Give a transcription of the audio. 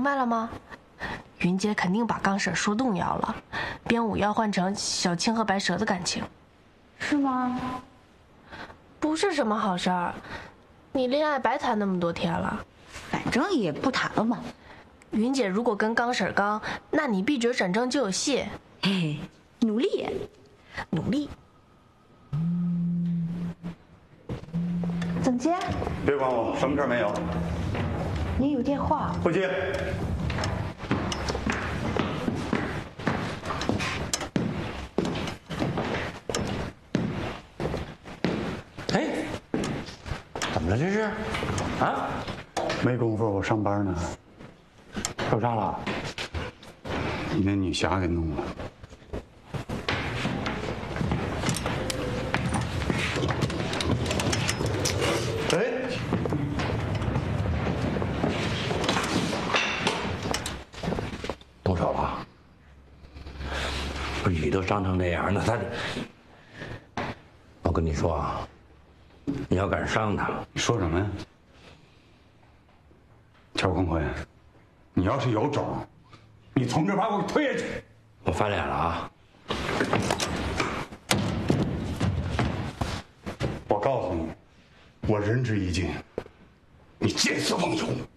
白了吗？云姐肯定把刚婶说动摇了，编舞要换成小青和白蛇的感情。 是吗？ 不是什么好事儿，你恋爱白谈那么多天了。 反正也不谈了嘛。 云姐如果跟刚婶刚，那你必准转正就有戏。 嘿嘿，努力， 努力。 总监， 别管我，什么事儿没有。 您有电话。 不接。 哎，怎么了这是？啊？ 没工夫，我上班呢。 受伤了？ 你那女侠给弄了。哎， 动手了？不是你都伤成这样，那他……我跟你说啊，你要敢伤他， 你说什么呀？乔光辉，你要是有种，你从这儿把我给推下去！ 我翻脸了啊！ 我告诉你，我仁至义尽，你见死忘友。